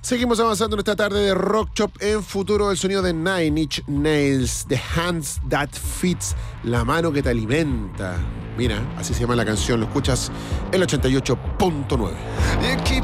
Seguimos avanzando en esta tarde de Rock Shop. En futuro, el sonido de Nine Inch Nails, The Hands That Fits, la mano que te alimenta. Mira, así se llama la canción, lo escuchas el 88.9.